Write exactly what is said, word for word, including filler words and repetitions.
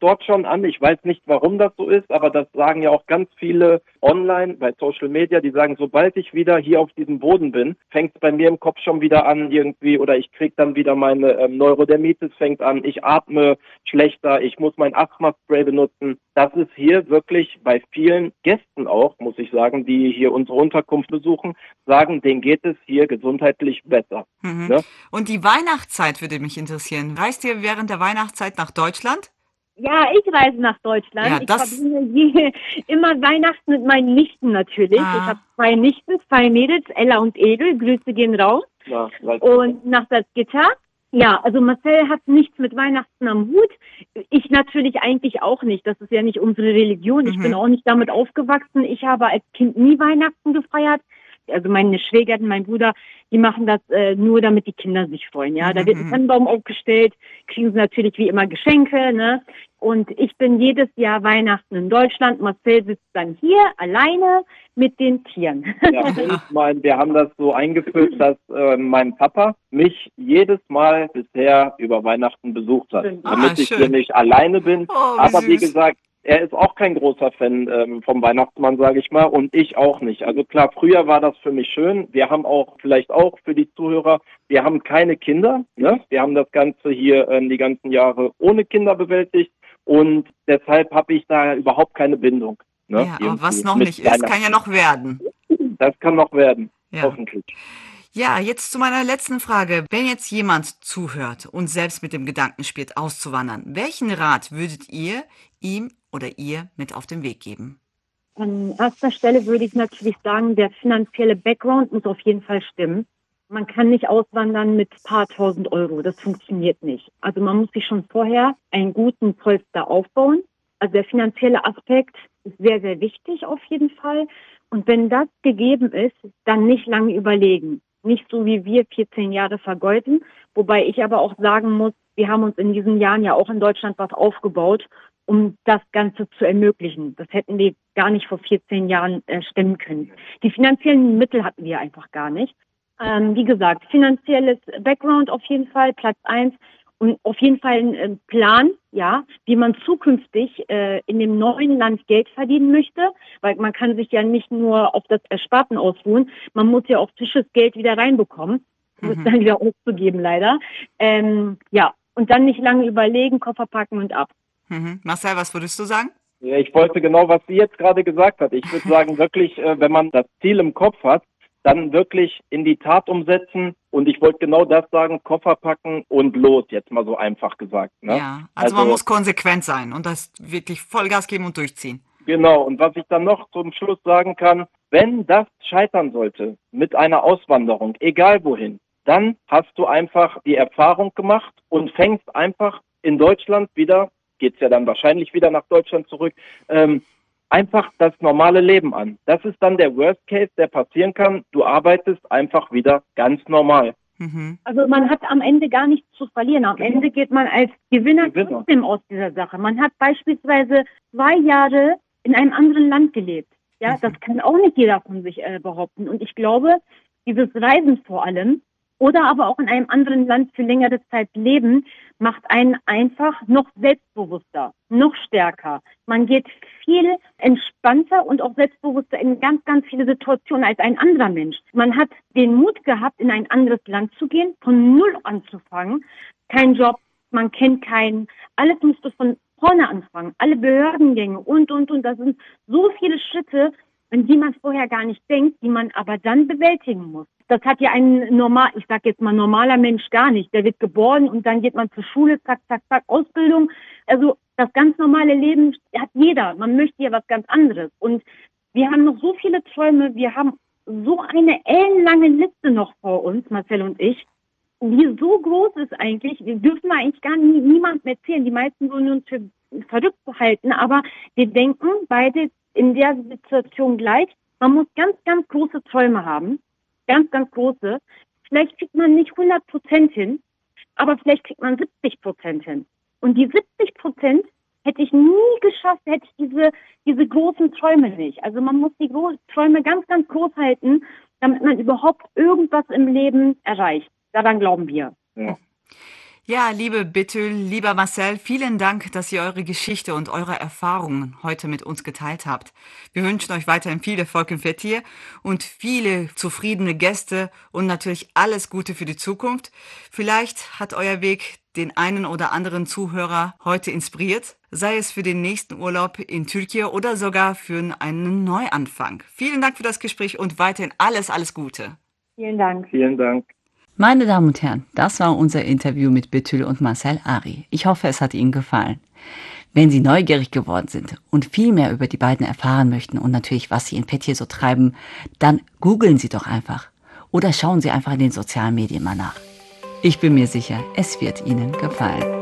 dort schon an. Ich weiß nicht, warum das so ist, aber das sagen ja auch ganz viele online bei Social Media, die sagen, sobald ich wieder hier auf diesem Boden bin, fängt es bei mir im Kopf schon wieder an irgendwie oder ich kriege dann wieder meine ähm, Neurodermitis fängt an, ich atme schlechter, ich muss mein Asthma-Spray benutzen. Das ist hier wirklich bei vielen Gästen auch, muss ich sagen, die hier unsere Unterkunft besuchen, sagen, denen geht es hier gesundheitlich besser. Mhm. Ne? Und die Weihnachtszeit würde mich interessieren. Reist ihr während der Weihnachtszeit nach Deutschland? Ja, ich reise nach Deutschland. Ja, Ich das- verbinde je, immer Weihnachten mit meinen Nichten natürlich. Ah. Ich habe zwei Nichten, zwei Mädels, Ella und Edel. Grüße gehen raus. Ja, weil- Und nach Salzgitter. Ja, also Marcel hat nichts mit Weihnachten am Hut. Ich natürlich eigentlich auch nicht. Das ist ja nicht unsere Religion. Ich Mhm. bin auch nicht damit aufgewachsen. Ich habe als Kind nie Weihnachten gefeiert. Also meine Schwägerin, mein Bruder, die machen das äh, nur, damit die Kinder sich freuen. Ja, da wird ein Mhm. Tannenbaum aufgestellt, kriegen sie natürlich wie immer Geschenke, ne? Und ich bin jedes Jahr Weihnachten in Deutschland. Marcel sitzt dann hier alleine mit den Tieren. Ja, ich mein, wir haben das so eingeführt, dass äh, mein Papa mich jedes Mal bisher über Weihnachten besucht hat, Schön. damit Ah, ich schön. hier nicht alleine bin. Oh, wie Aber wie süß. gesagt, er ist auch kein großer Fan ähm, vom Weihnachtsmann, sage ich mal, und ich auch nicht. Also klar, früher war das für mich schön. Wir haben auch, vielleicht auch für die Zuhörer, wir haben keine Kinder. Ne? Wir haben das Ganze hier ähm, die ganzen Jahre ohne Kinder bewältigt und deshalb habe ich da überhaupt keine Bindung. Ne? Ja, aber Irgendwie was noch mit nicht ist, kann ja Weihnachten. noch werden. Das kann noch werden, Ja. hoffentlich. Ja, jetzt zu meiner letzten Frage. Wenn jetzt jemand zuhört und selbst mit dem Gedanken spielt, auszuwandern, welchen Rat würdet ihr ihm oder ihr mit auf den Weg geben? An erster Stelle würde ich natürlich sagen, der finanzielle Background muss auf jeden Fall stimmen. Man kann nicht auswandern mit ein paar tausend Euro. Das funktioniert nicht. Also man muss sich schon vorher einen guten Polster aufbauen. Also der finanzielle Aspekt ist sehr, sehr wichtig auf jeden Fall. Und wenn das gegeben ist, dann nicht lange überlegen. Nicht so wie wir vierzehn Jahre vergeuden. Wobei ich aber auch sagen muss, wir haben uns in diesen Jahren ja auch in Deutschland was aufgebaut, um das Ganze zu ermöglichen. Das hätten wir gar nicht vor vierzehn Jahren äh, stemmen können. Die finanziellen Mittel hatten wir einfach gar nicht. Ähm, wie gesagt, finanzielles Background auf jeden Fall, Platz eins. Und auf jeden Fall ein äh, Plan, ja, wie man zukünftig äh, in dem neuen Land Geld verdienen möchte. Weil man kann sich ja nicht nur auf das Ersparten ausruhen. Man muss ja auch frisches Geld wieder reinbekommen. Um es Mhm. dann wieder auszugeben, leider. Ähm, ja, und dann nicht lange überlegen, Koffer packen und ab. Mhm. Marcel, was würdest du sagen? Ja, ich wollte genau, was sie jetzt gerade gesagt hat. Ich würde sagen, wirklich, äh, wenn man das Ziel im Kopf hat, dann wirklich in die Tat umsetzen. Und ich wollte genau das sagen, Koffer packen und los, jetzt mal so einfach gesagt. Ne? Ja, also, man muss konsequent sein und das wirklich Vollgas geben und durchziehen. Genau, und was ich dann noch zum Schluss sagen kann, wenn das scheitern sollte mit einer Auswanderung, egal wohin, dann hast du einfach die Erfahrung gemacht und fängst einfach in Deutschland wieder, geht's ja dann wahrscheinlich wieder nach Deutschland zurück, ähm, einfach das normale Leben an. Das ist dann der Worst Case, der passieren kann. Du arbeitest einfach wieder ganz normal. Mhm. Also man hat am Ende gar nichts zu verlieren. Am Ende geht man als Gewinner, Gewinner. trotzdem aus dieser Sache. Man hat beispielsweise zwei Jahre in einem anderen Land gelebt. Ja, Mhm. das kann auch nicht jeder von sich äh, behaupten. Und ich glaube, dieses Reisen vor allem oder aber auch in einem anderen Land für längere Zeit leben, macht einen einfach noch selbstbewusster, noch stärker. Man geht viel entspannter und auch selbstbewusster in ganz, ganz viele Situationen als ein anderer Mensch. Man hat den Mut gehabt, in ein anderes Land zu gehen, von Null anzufangen. Kein Job, man kennt keinen. Alles musste von vorne anfangen. Alle Behördengänge und, und, und. Das sind so viele Schritte, an die man vorher gar nicht denkt, die man aber dann bewältigen muss. Das hat ja ein normal, ich sag jetzt mal normaler Mensch gar nicht. Der wird geboren und dann geht man zur Schule, zack, zack, zack, Ausbildung. Also das ganz normale Leben hat jeder. Man möchte ja was ganz anderes. Und wir haben noch so viele Träume. Wir haben so eine ellenlange Liste noch vor uns, Marcel und ich, die so groß ist eigentlich. Wir dürfen eigentlich gar nie, niemandem erzählen. Die meisten würden uns für verrückt halten, aber wir denken beide in der Situation gleich. Man muss ganz, ganz große Träume haben. Ganz, ganz große. Vielleicht kriegt man nicht hundert Prozent hin, aber vielleicht kriegt man siebzig Prozent hin. Und die siebzig Prozent hätte ich nie geschafft, hätte ich diese, diese großen Träume nicht. Also man muss die Gro- Träume ganz, ganz groß halten, damit man überhaupt irgendwas im Leben erreicht. Daran glauben wir. Ja. Ja, liebe Betül, lieber Marcel, vielen Dank, dass ihr eure Geschichte und eure Erfahrungen heute mit uns geteilt habt. Wir wünschen euch weiterhin viel Erfolg in Fethiye und viele zufriedene Gäste und natürlich alles Gute für die Zukunft. Vielleicht hat euer Weg den einen oder anderen Zuhörer heute inspiriert, sei es für den nächsten Urlaub in Türkei oder sogar für einen Neuanfang. Vielen Dank für das Gespräch und weiterhin alles, alles Gute. Vielen Dank. Vielen Dank. Meine Damen und Herren, das war unser Interview mit Betül und Marcel Ari. Ich hoffe, es hat Ihnen gefallen. Wenn Sie neugierig geworden sind und viel mehr über die beiden erfahren möchten und natürlich, was sie in Fethiye so treiben, dann googeln Sie doch einfach oder schauen Sie einfach in den sozialen Medien mal nach. Ich bin mir sicher, es wird Ihnen gefallen.